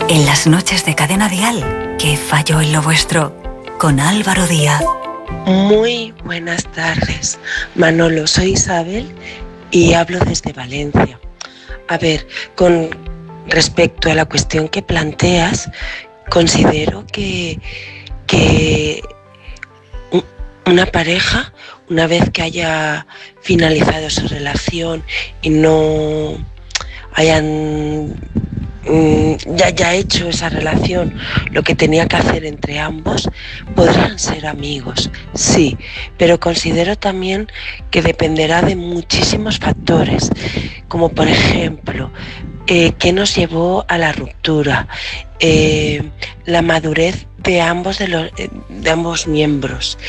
En las noches de Cadena Dial, ¿qué falló en lo vuestro? Con Álvaro Díaz. Muy buenas tardes, Manolo. Soy Isabel y hablo desde Valencia. A ver, con respecto a la cuestión que planteas, considero que una pareja, una vez que haya finalizado su relación y no hayan ya hecho esa relación lo que tenía que hacer entre ambos, podrán ser amigos, sí, pero considero también que dependerá de muchísimos factores, como por ejemplo, qué nos llevó a la ruptura, la madurez de ambos miembros,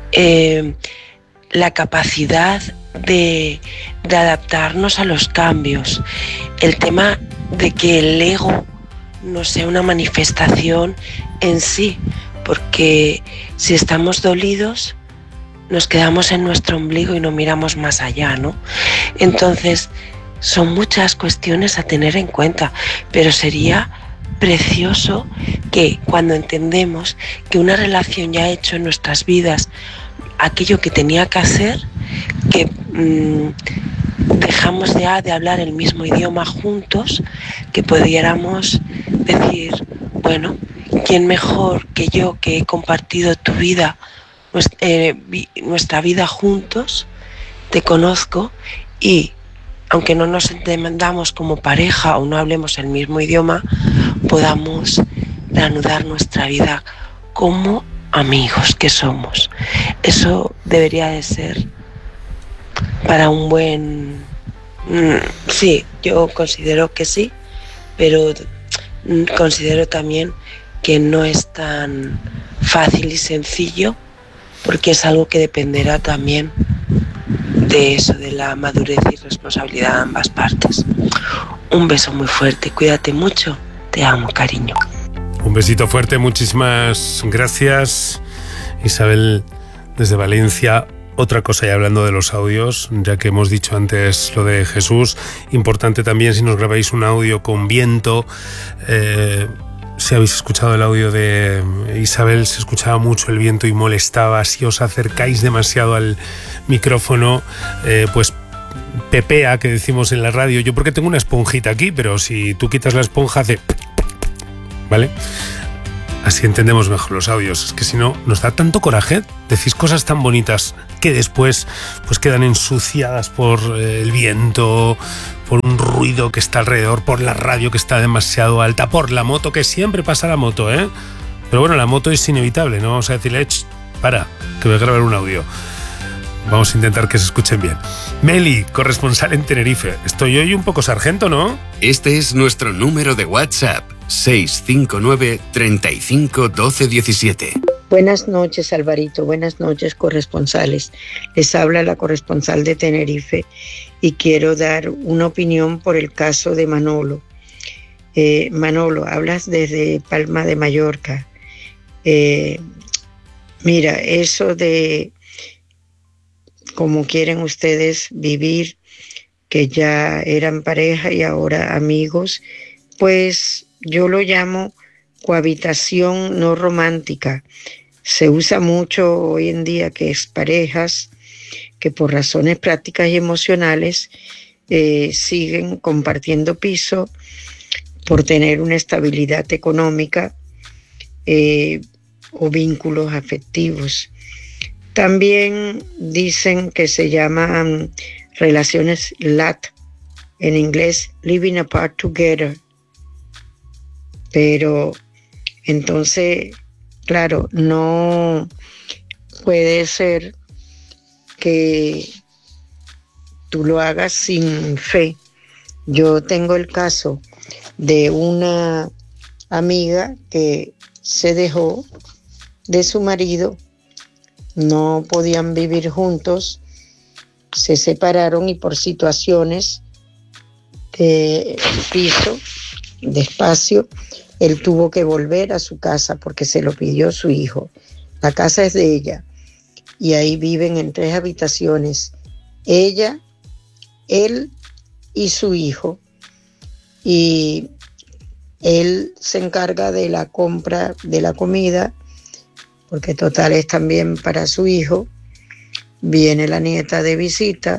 la capacidad de adaptarnos a los cambios, el tema de que el ego no sea una manifestación en sí, porque si estamos dolidos nos quedamos en nuestro ombligo y no miramos más allá, ¿no? Entonces son muchas cuestiones a tener en cuenta, pero sería precioso que cuando entendemos que una relación ya ha hecho en nuestras vidas aquello que tenía que hacer, que dejamos ya de hablar el mismo idioma juntos, que pudiéramos decir, bueno, ¿quién mejor que yo, que he compartido tu vida, nuestra vida juntos? Te conozco y aunque no nos entendamos como pareja o no hablemos el mismo idioma, podamos reanudar nuestra vida como amigos que somos. Eso debería de ser para un buen... Sí, yo considero que sí, pero considero también que no es tan fácil y sencillo, porque es algo que dependerá también de eso, de la madurez y responsabilidad de ambas partes. Un beso muy fuerte, cuídate mucho, te amo, cariño. Un besito fuerte, muchísimas gracias, Isabel, desde Valencia. Otra cosa, y hablando de los audios, ya que hemos dicho antes lo de Jesús, importante también si nos grabáis un audio con viento. Si habéis escuchado el audio de Isabel, se escuchaba mucho el viento y molestaba. Si os acercáis demasiado al micrófono, pues pepea, que decimos en la radio. Yo porque tengo una esponjita aquí, pero si tú quitas la esponja hace... ¿Vale? Así entendemos mejor los audios. Es que si no, nos da tanto coraje. Decís cosas tan bonitas que después pues quedan ensuciadas por el viento, por un ruido que está alrededor, por la radio que está demasiado alta, por la moto, que siempre pasa la moto, ¿eh? Pero bueno, la moto es inevitable, no vamos a decirle, para, que voy a grabar un audio. Vamos a intentar que se escuchen bien. Meli, corresponsal en Tenerife. Estoy hoy un poco sargento, ¿no? Este es nuestro número de WhatsApp. 659 35 12 17. Buenas noches, Alvarito. Buenas noches, corresponsales. Les habla la corresponsal de Tenerife y quiero dar una opinión por el caso de Manolo. Manolo, hablas desde Palma de Mallorca. Mira, eso de cómo quieren ustedes vivir, que ya eran pareja y ahora amigos, pues yo lo llamo cohabitación no romántica. Se usa mucho hoy en día que es parejas que por razones prácticas y emocionales siguen compartiendo piso por tener una estabilidad económica o vínculos afectivos. También dicen que se llaman relaciones LAT, en inglés Living Apart Together. Pero entonces, claro, no puede ser que tú lo hagas sin fe. Yo tengo el caso de una amiga que se dejó de su marido, no podían vivir juntos, se separaron y por situaciones de piso, de espacio, él tuvo que volver a su casa porque se lo pidió su hijo. La casa es de ella y ahí viven en 3 habitaciones. Ella, él y su hijo. Y Él se encarga de la compra de la comida, porque total es también para su hijo. Viene la nieta de visita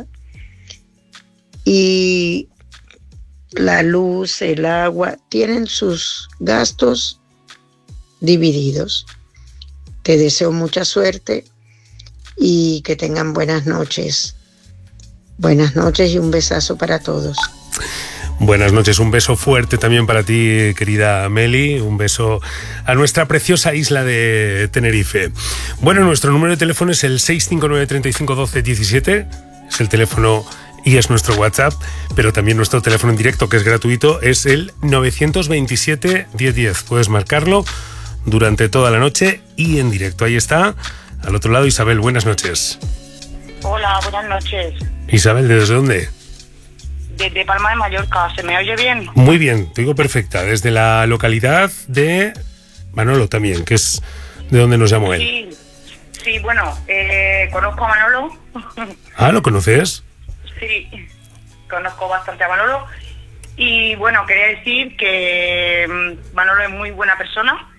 y la luz, el agua, tienen sus gastos divididos. Te deseo mucha suerte y que tengan buenas noches. Buenas noches y un besazo para todos. Buenas noches, un beso fuerte también para ti, querida Meli, un beso a nuestra preciosa isla de Tenerife. Bueno, nuestro número de teléfono es el 659 35 12 17, es el teléfono y es nuestro WhatsApp, pero también nuestro teléfono en directo, que es gratuito, es el 927 1010. Puedes marcarlo durante toda la noche y en directo. Ahí está, al otro lado, Isabel, buenas noches. Hola, buenas noches. Isabel, ¿desde dónde? Desde Palma de Mallorca, ¿se me oye bien? Muy bien, te digo perfecta. Desde la localidad de Manolo también, que es de donde nos llamó él. Sí, bueno, conozco a Manolo. Ah, ¿lo conoces? Sí, conozco bastante a Manolo. Y bueno, quería decir que Manolo es muy buena persona.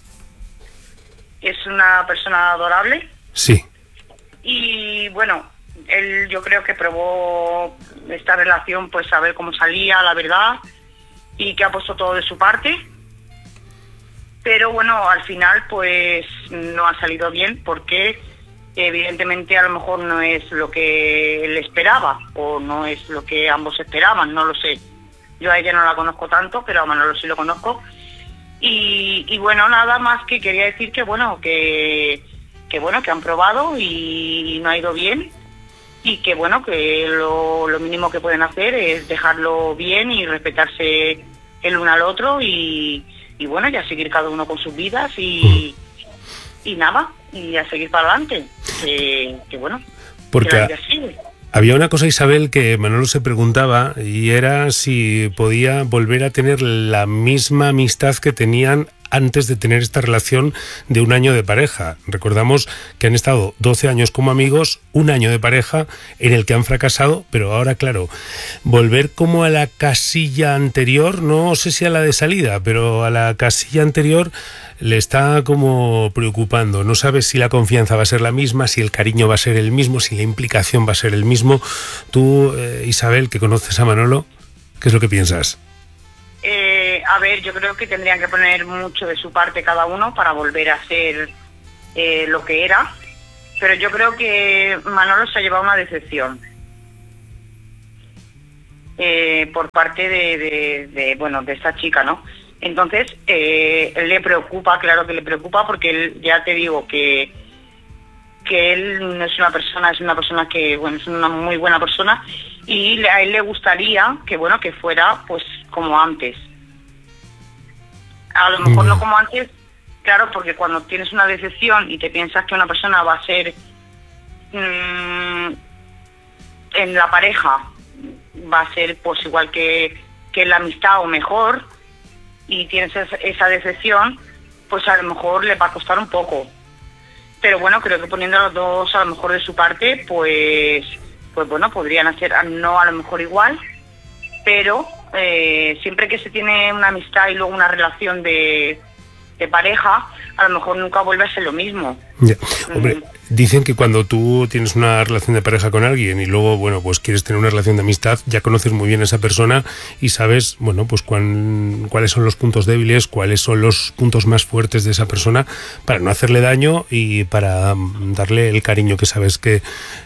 Es una persona adorable. Sí. Y bueno, él yo creo que probó esta relación, pues a ver cómo salía, la verdad, y que ha puesto todo de su parte. Pero bueno, al final pues no ha salido bien porque evidentemente a lo mejor no es lo que él esperaba o no es lo que ambos esperaban, no lo sé. Yo a ella no la conozco tanto, pero a Manolo sí lo conozco. Y bueno, nada más que quería decir que bueno, que han probado y no ha ido bien. Y que bueno, que lo mínimo que pueden hacer es dejarlo bien y respetarse el uno al otro y bueno, ya seguir cada uno con sus vidas y nada, y a seguir para adelante. Que bueno, porque que la vida sigue. Había una cosa, Isabel, que Manolo se preguntaba y era si podía volver a tener la misma amistad que tenían antes de tener esta relación de un año de pareja. Recordamos que han estado 12 años como amigos, un año de pareja en el que han fracasado, pero ahora, claro, volver como a la casilla anterior, no sé si a la de salida, pero a la casilla anterior le está como preocupando. No sabe si la confianza va a ser la misma, si el cariño va a ser el mismo, si la implicación va a ser el mismo. Tú, Isabel, que conoces a Manolo, ¿qué es lo que piensas? A ver, yo creo que tendrían que poner mucho de su parte cada uno para volver a ser lo que era, pero yo creo que Manolo se ha llevado una decepción por parte de esta chica, ¿no? Entonces, le preocupa, claro que le preocupa, porque él, ya te digo que él no es una persona que, bueno, es una muy buena persona, y a él le gustaría que, bueno, que fuera pues como antes. A lo mejor no como antes, claro, porque cuando tienes una decepción y te piensas que una persona va a ser en la pareja, va a ser pues igual que la amistad o mejor, y tienes esa decepción, pues a lo mejor le va a costar un poco. Pero bueno, creo que poniendo a los dos a lo mejor de su parte, pues bueno, podrían hacer, no a lo mejor igual, pero siempre que se tiene una amistad y luego una relación de pareja, a lo mejor nunca vuelve a ser lo mismo. Ya. Hombre, dicen que cuando tú tienes una relación de pareja con alguien y luego, bueno, pues quieres tener una relación de amistad, ya conoces muy bien a esa persona y sabes, bueno, pues cuáles son los puntos débiles, cuáles son los puntos más fuertes de esa persona para no hacerle daño y para darle el cariño que sabes que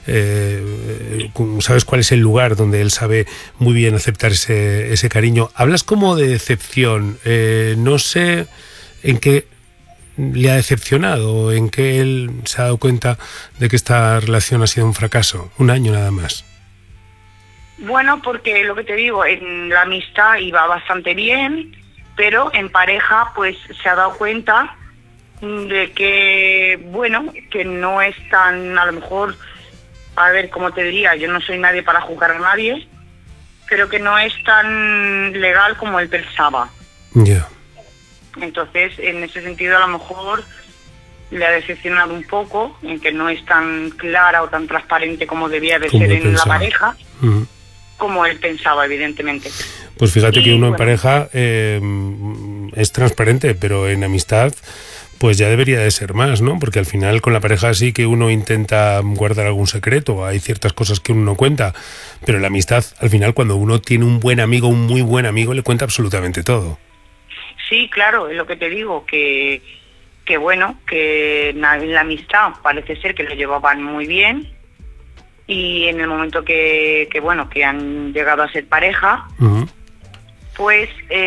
sabes cuál es el lugar donde él sabe muy bien aceptar ese cariño. Hablas como de decepción, no sé en qué le ha decepcionado, en que él se ha dado cuenta de que esta relación ha sido un fracaso, un año nada más. Bueno, porque lo que te digo, en la amistad iba bastante bien, pero en pareja pues se ha dado cuenta de que, bueno, que no es tan, a lo mejor, a ver, como te diría, yo no soy nadie para juzgar a nadie, pero que no es tan legal como él pensaba. Ya. Yeah. Entonces, en ese sentido, a lo mejor le ha decepcionado un poco, en que no es tan clara o tan transparente como debía de ser en la pareja, como él pensaba, evidentemente. Pues fíjate que uno en pareja es transparente, pero en amistad pues ya debería de ser más, ¿no? Porque al final con la pareja sí que uno intenta guardar algún secreto, hay ciertas cosas que uno no cuenta, pero en la amistad, al final, cuando uno tiene un buen amigo, un muy buen amigo, le cuenta absolutamente todo. Sí, claro, es lo que te digo, que bueno, que en la amistad parece ser que lo llevaban muy bien, y en el momento que bueno, que han llegado a ser pareja, pues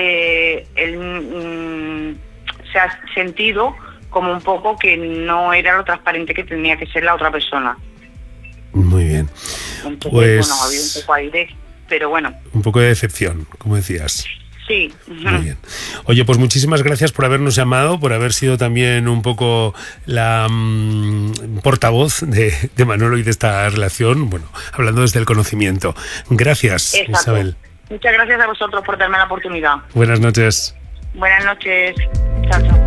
él se ha sentido como un poco que no era lo transparente que tenía que ser la otra persona. Muy bien. Entonces, pues, bueno, había un poco ahí pero bueno. Un poco de decepción, como decías. Sí. Muy bien. Oye, pues muchísimas gracias por habernos llamado, por haber sido también un poco la portavoz de Manolo y de esta relación, bueno, hablando desde el conocimiento. Gracias, Exacto. Isabel. Muchas gracias a vosotros por darme la oportunidad. Buenas noches. Buenas noches. Chao, chao.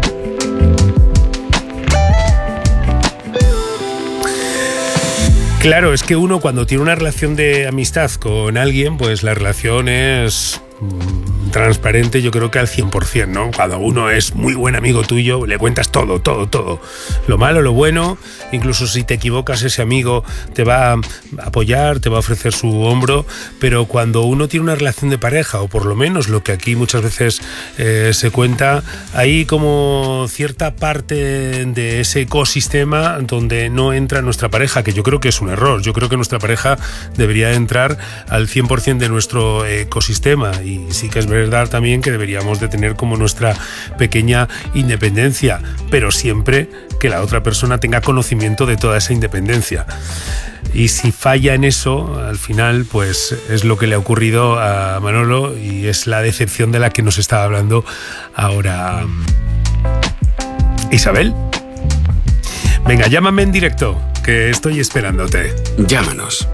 Claro, es que uno cuando tiene una relación de amistad con alguien, pues la relación es transparente, yo creo que al 100%, ¿no? Cuando uno es muy buen amigo tuyo, le cuentas todo. Lo malo, lo bueno, incluso si te equivocas, ese amigo te va a apoyar, te va a ofrecer su hombro, pero cuando uno tiene una relación de pareja, o por lo menos lo que aquí muchas veces se cuenta, hay como cierta parte de ese ecosistema donde no entra nuestra pareja, que yo creo que es un error. Yo creo que nuestra pareja debería entrar al 100% de nuestro ecosistema, y sí que es verdad también que deberíamos de tener como nuestra pequeña independencia, pero siempre que la otra persona tenga conocimiento de toda esa independencia. Y si falla en eso, al final, pues es lo que le ha ocurrido a Manolo, y es la decepción de la que nos estaba hablando ahora Isabel. Venga, llámame en directo, que estoy esperándote. Llámanos.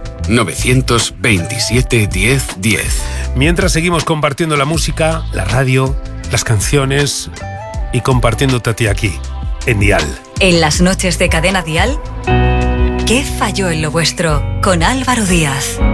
927 10 10. Mientras seguimos compartiendo la música, la radio, las canciones y compartiéndote a ti aquí, en Dial. En las noches de Cadena Dial, ¿qué falló en lo vuestro? Con Álvaro Díaz.